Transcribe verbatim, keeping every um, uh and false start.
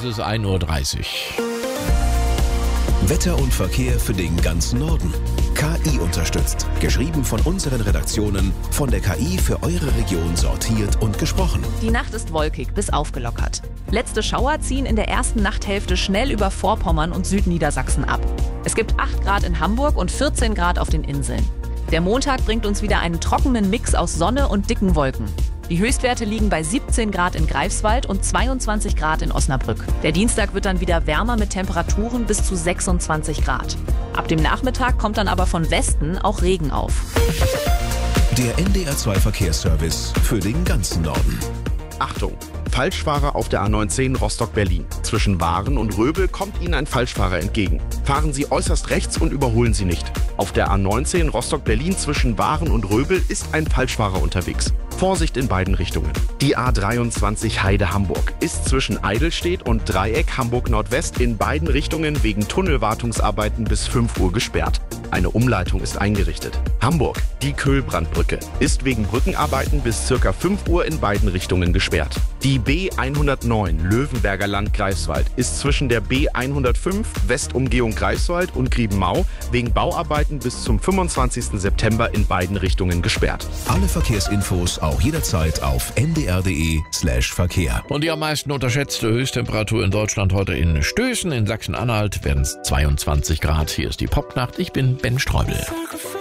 ist ein Uhr dreißig. Wetter und Verkehr für den ganzen Norden. K I unterstützt. Geschrieben von unseren Redaktionen, von der K I für eure Region sortiert und gesprochen. Die Nacht ist wolkig bis aufgelockert. Letzte Schauer ziehen in der ersten Nachthälfte schnell über Vorpommern und Südniedersachsen ab. Es gibt acht Grad in Hamburg und vierzehn Grad auf den Inseln. Der Montag bringt uns wieder einen trockenen Mix aus Sonne und dicken Wolken. Die Höchstwerte liegen bei siebzehn Grad in Greifswald und zweiundzwanzig Grad in Osnabrück. Der Dienstag wird dann wieder wärmer mit Temperaturen bis zu sechsundzwanzig Grad. Ab dem Nachmittag kommt dann aber von Westen auch Regen auf. Der N D R zwei Verkehrsservice für den ganzen Norden. Achtung! Falschfahrer auf der A neunzehn Rostock-Berlin. Zwischen Waren und Röbel kommt Ihnen ein Falschfahrer entgegen. Fahren Sie äußerst rechts und überholen Sie nicht. Auf der A neunzehn Rostock-Berlin zwischen Waren und Röbel ist ein Falschfahrer unterwegs. Vorsicht in beiden Richtungen. Die A dreiundzwanzig Heide-Hamburg ist zwischen Eidelstedt und Dreieck Hamburg-Nordwest in beiden Richtungen wegen Tunnelwartungsarbeiten bis fünf Uhr gesperrt. Eine Umleitung ist eingerichtet. Hamburg, die Köhlbrandbrücke, ist wegen Brückenarbeiten bis ca. fünf Uhr in beiden Richtungen gesperrt. Die B hundertneun Löwenberger Land Greifswald ist zwischen der B hundertfünf Westumgehung Greifswald und Griebenmau wegen Bauarbeiten bis zum fünfundzwanzigsten September in beiden Richtungen gesperrt. Alle Verkehrsinfos auch jederzeit auf n d r punkt d e slash Verkehr. Und die am meisten unterschätzte Höchsttemperatur in Deutschland heute in Stößen. In Sachsen-Anhalt werden es zweiundzwanzig Grad. Hier ist die Popnacht. Ich bin Ben Streubel.